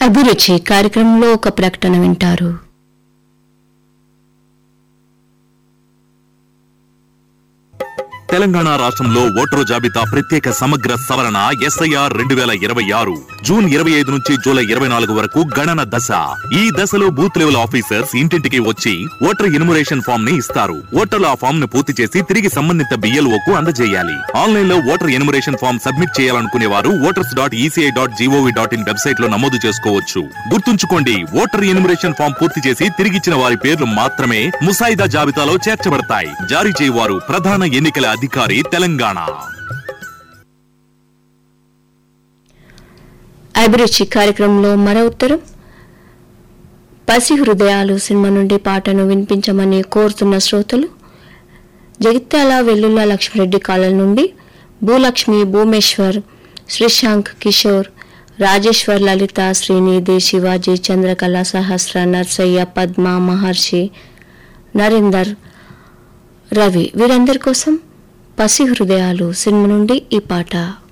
అభిరుచి కార్యక్రమంలో ఒక ప్రకటన వింటారు. తెలంగాణ రాష్ట్రంలో ఓటరు జాబితా ప్రత్యేక సమగ్ర సవరణ SIR 2026 జూన్ 25 నుంచి జూలై 24 వరకు గణన దశ. ఈ దశలో బూత్ లెవెల్ ఆఫీసర్స్ ఇంటింటికి వచ్చి ఓటర్ ఎన్యుమరేషన్ ఫామ్ ని ఇస్తారు. ఓటర్లు ఆ ఫామ్ ను పూర్తి చేసి తిరిగి సంబంధిత BLOకు అందజేయాలి. ఆన్లైన్ లో ఓటర్ ఎన్యుమరేషన్ ఫామ్ సబ్మిట్ చేయాలనుకునే వారు voters.eci.gov.in వెబ్సైట్ లో నమోదు చేసుకోవచ్చు. గుర్తుంచుకోండి, ఓటర్ ఎన్యుమరేషన్ ఫామ్ పూర్తి చేసి తిరిగిచ్చిన వారి పేర్లు మాత్రమే ముసాయిదా జాబితాలో చేర్చబడతాయి. జారీ చేయవారు ప్రధాన ఎన్నికల అధికారి, తెలంగాణ. అభిరుచి కార్యక్రమంలో మరో ఉత్తరం. పసి హృదయాలు సినిమా నుండి పాటను వినిపించమని కోరుతున్న శ్రోతలు జగిత్యాల వెల్లుల్ల లక్ష్మిరెడ్డి కాలనీ నుండి భూలక్ష్మి, భూమేశ్వర్, శ్రీశాంక్, కిషోర్, రాజేశ్వర్, లలిత, శ్రీనిధి, శివాజీ, చంద్రకళ, సహస్ర, నర్సయ్య, పద్మ, మహర్షి, నరేందర్, రవి వీరందరి కోసం పసి హృదయాలు సినిమా నుండి ఈ పాట.